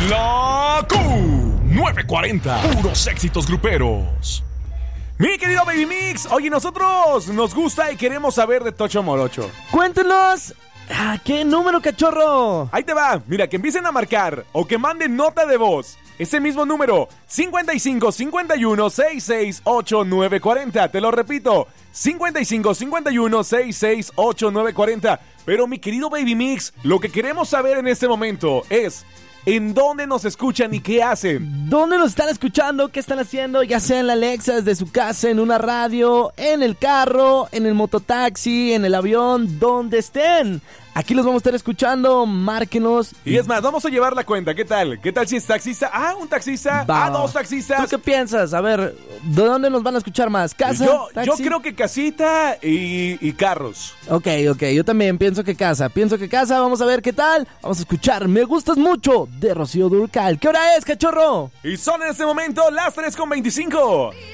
La Q940, puros éxitos gruperos. Mi querido Baby Mix, oye, nosotros nos gusta y queremos saber de Tocho Morocho. Cuéntenos, ¿qué número, cachorro? Ahí te va, mira, que empiecen a marcar o que manden nota de voz. Ese mismo número, 55 51 668 940. Te lo repito, 55 51 668 940. Pero mi querido Baby Mix, lo que queremos saber en este momento es ¿en dónde nos escuchan y qué hacen? ¿Dónde nos están escuchando? ¿Qué están haciendo? Ya sea en la Alexa, desde su casa, en una radio, en el carro, en el mototaxi, en el avión, donde estén. Aquí los vamos a estar escuchando, márquenos. Y es más, vamos a llevar la cuenta, ¿qué tal? ¿Qué tal si es taxista? Un taxista, dos taxistas. ¿Tú qué piensas? A ver, ¿de dónde nos van a escuchar más? ¿Casa? Yo creo que casita y carros. Ok, yo también pienso que casa, vamos a ver qué tal. Vamos a escuchar Me Gustas Mucho de Rocío Dúrcal. ¿Qué hora es, cachorro? Y son en este momento las 3:25.